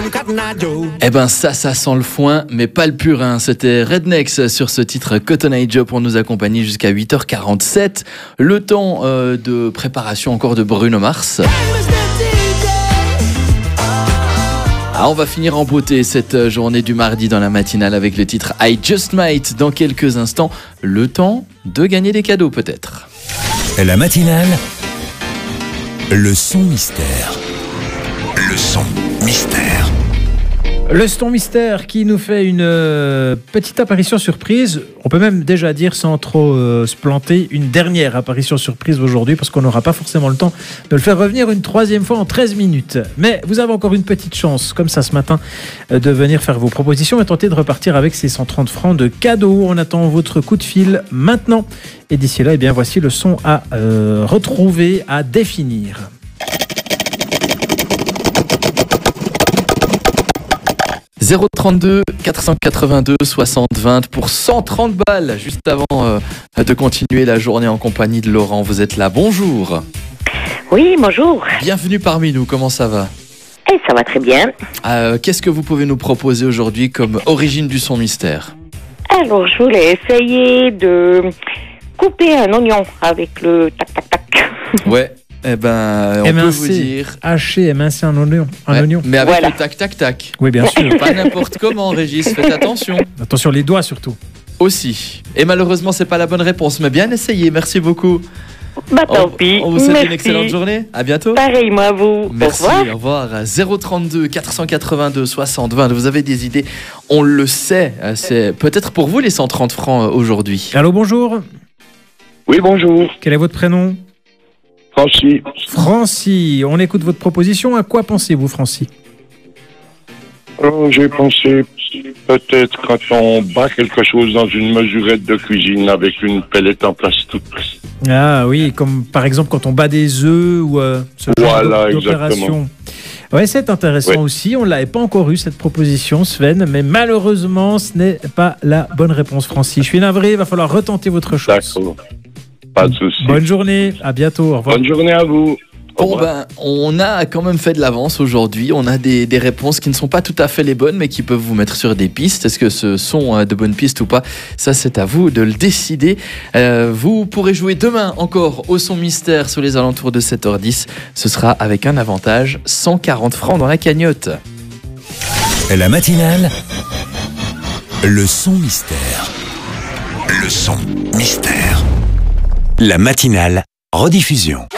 Eh ben ça sent le foin, mais pas le purin. C'était Rednex sur ce titre Cotton Eye Joe pour nous accompagner jusqu'à 8h47. Le temps de préparation encore de Bruno Mars. Ah, on va finir en beauté cette journée du mardi dans la matinale avec le titre I Just Might. Dans quelques instants, le temps de gagner des cadeaux peut-être. La matinale, le son mystère. Le son mystère. Le son mystère qui nous fait une petite apparition surprise. On peut même déjà dire, sans trop se planter, une dernière apparition surprise aujourd'hui, parce qu'on n'aura pas forcément le temps de le faire revenir une troisième fois en 13 minutes. Mais vous avez encore une petite chance, comme ça ce matin, de venir faire vos propositions et tenter de repartir avec ces 130 francs de cadeaux. On attend votre coup de fil maintenant. Et d'ici là, eh bien, voici le son à retrouver, à définir. 032 482 60 20 pour 130 balles, juste avant de continuer la journée en compagnie de Laurent. Vous êtes là, bonjour. Oui, bonjour. Bienvenue parmi nous, comment ça va? Et ça va très bien. Qu'est-ce que vous pouvez nous proposer aujourd'hui comme origine du son mystère? Alors, je voulais essayer de couper un oignon avec le tac-tac-tac. Ouais. Eh ben, on peut vous dire... Hacher, émincer un oignon. Mais avec voilà. le tac-tac-tac. Oui, bien sûr. Pas n'importe comment, Régis, faites attention. Attention, les doigts surtout. Aussi. Et malheureusement, c'est pas la bonne réponse, mais bien essayé, merci beaucoup. Bah tant pis. On vous souhaite Merci. une excellente journée, à bientôt. Pareillement à vous. Merci, Au revoir. 032 482 60 20, vous avez des idées, on le sait, c'est peut-être pour vous les 130 francs aujourd'hui. Allô, bonjour. Oui, bonjour. Quel est votre prénom? Francis. Francis, on écoute votre proposition. À quoi pensez-vous, Francis? Oh, j'ai pensé peut-être quand on bat quelque chose dans une mesurette de cuisine avec une pellette en plastique. Ah oui, comme par exemple quand on bat des œufs ou ce genre Voilà, d'opération. Ouais, c'est intéressant Ouais. aussi. On ne l'avait pas encore eu cette proposition, Sven, mais malheureusement, ce n'est pas la bonne réponse, Francis. Je suis navré, il va falloir retenter votre chance. D'accord. Pas de souci. Bonne journée, à bientôt, au revoir. Bonne journée à vous. Au Bon revoir. on a quand même fait de l'avance aujourd'hui, on a des réponses qui ne sont pas tout à fait les bonnes mais qui peuvent vous mettre sur des pistes. Est-ce que ce sont de bonnes pistes ou pas? Ça c'est à vous de le décider. Vous pourrez jouer demain encore au son mystère sur les alentours de 7h10. Ce sera avec un avantage, 140 francs dans la cagnotte. La matinale, le son mystère. Le son mystère. La matinale, rediffusion.